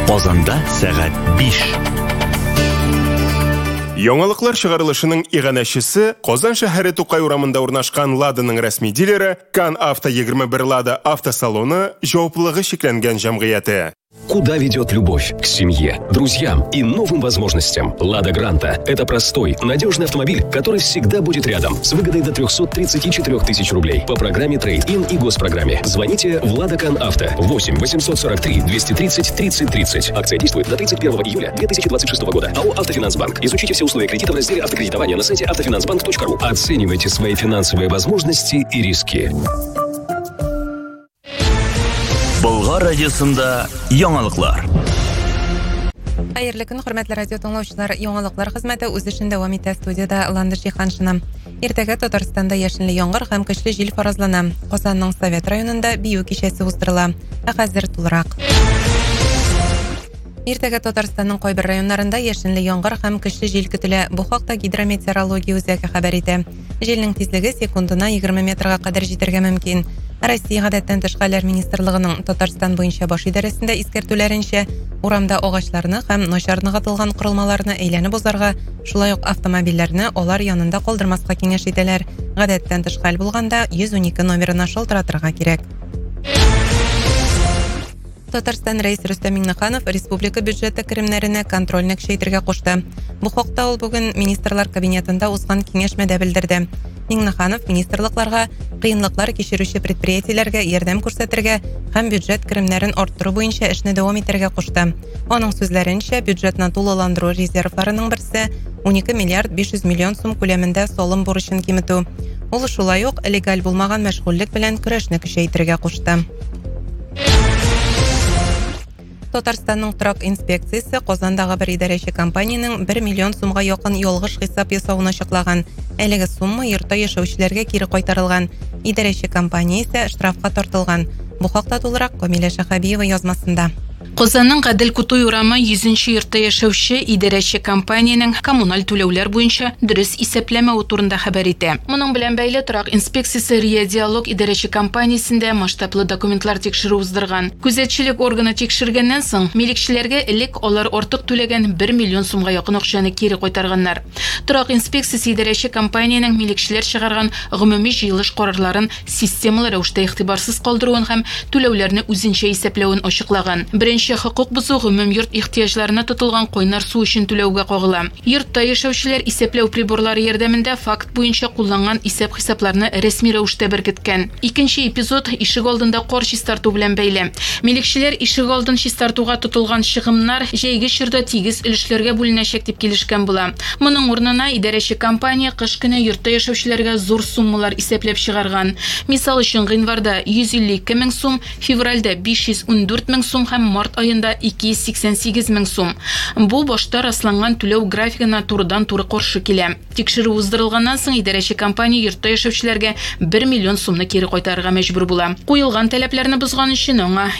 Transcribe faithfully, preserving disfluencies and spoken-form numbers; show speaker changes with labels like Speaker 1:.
Speaker 1: Казанда сәгать биш.
Speaker 2: Яңалыклар чыгарылышының иганәчесе Казан шәһәре Тукай урамында урнашкан Ладаның рәсми дилере Кан Авто егерме бер Лада автосалоны җаваплылыгы шикләнгән җәмгыяте.
Speaker 3: Куда ведет любовь? К семье, друзьям и новым возможностям. Лада Гранта – это простой, надежный автомобиль, который всегда будет рядом. С выгодой до трехсот тридцати четырёх тысяч рублей по программе Трейд-ин и госпрограмме. Звоните в Лада Кан Авто восемь восемьсот сорок три двести тридцать тридцать тридцать. Акция действует до тридцать первого июля две тысячи двадцать шестого года. АО «Автофинансбанк». Изучите все условия кредита в разделе автокредитования на сайте автофинансбанк точка ру. Оценивайте свои финансовые возможности и риски.
Speaker 1: Болгар радиосында яңалыклар.
Speaker 4: Хәерле көн, хөрмәтле радио тыңлаучылар, яңалыклар хезмәте үз эшен дәвам итә. Студияда Ланда Шиханшина. Иртәгә Татарстанда яшенле яңгыр һәм көчле җил фаразлана. Казанның Совет районында бию кичәсе уздырыла. Ә хәзер тулырак. Иртәгә Татарстанның кайбер районнарында яшенле яңгыр һәм көчле җил көтелә. Бу хакта гидрометеорология үзәге хәбәр итә. Җилнең тизлеге секундына егерме метрга кадәр җитәргә мөмкин. Россия гадәттән тыш хәлләр министрлыгының Татарстан буенча баш идарәсендә искәртүләренчә, урамда агачларны һәм начар ныгытылган корылмаларны әйләнеп узарга, шулай ук автомобильләрне алар янында калдырмаска киңәш итәләр. Гадәттән тыш хәл булганда йөз унике номерына шалтыратырга кирәк. Татарстан рәис Рөстәм Миңнеханов республика бюджеты керемнәренә контрольне көчәйтергә кушты. Бу хакта ул бүген министрлар кабинетында узган киңәшмәдә белдерде. Миңнеханов министрлыкларга кыенлыклар кичерүче предприятиеләргә ярдәм күрсәтергә һәм бюджет керемнәрен арттыру буенча эшне дәвам итәргә кушты. Аның сүзләренчә, бюджетны тулыландыру резервларының берсе унике миллиард биш йөз миллион сум күләмендә салым бурычын киметү. Ул шулай ук легаль булмаган мәшгульлек белән көрәшне көчәйтергә кушты. Татарстанның торак инспекциясе Казандагы бер идарәче компаниянең бер миллион сумга якын ялгыш хисап ясавын ачыклаган. Әлеге сумма йортта яшәүчеләргә кире кайтарылган. Идарәче компания исә штрафка тартылган. Бу хакта тулырак Камилә Шәһәбиева язмасында.
Speaker 5: Казанның Гадел Кутой урамы йөзенче йортта яшәүче идарәче компаниянең коммуналь түләүләр буенча дөрес исәпләмәү турында хәбәр итә. Моның белән бәйле торак инспекциясе Рия Диалог идарәче компаниясендә масштаблы документлар тикшерү уздырган. Күзәтчелек органы тикшергәннән соң милекчеләргә элек алар артык түләгән бер миллион сумга якын акчаны кире кайтарганнар. Торак инспекциясе идарәче компаниянең милекчеләр чыгарган гомуми җыелыш карарларын системалы рәвештә игътибарсыз калдыруын һәм түләүләрне үзенчә исәпләвен ачыклаган. Беренче хокук бозу гомум йорт ихтыяҗларына тотылган кайнар су өчен түләүгә кагыла. Йортта яшәүчеләр исәпләү приборлары ярдәмендә факт буенча кулланган исәп-хисапларны рәсми рәвештә беркеткән. Икенче эпизод ишек алдында кар чистарту белән бәйле. Милекчеләр ишек алдын чистартуга тотылган чыгымнар җәйге чорда тигез өлешләргә бүленәчәк дип килешкән була. Моның урынына идарәче компания кыш көне йортта яшәүчеләргә зур суммалар исәпләп чыгарган. Мисал өчен гыйнварда йөз илле ике мең сум, февральдә биш йөз ун дүрт мең сум һәм март айында ике йөз сиксән сигез мең сум. Бу башта расланган түләү графигына турыдан туры каршы килә. Тикшерү уздырылганнан соң идарәче компания йортта яшәүчеләргә бер миллион сумны кире кайтарырга мәҗбүр була. Куелган таләпләрне бозган өчен аңа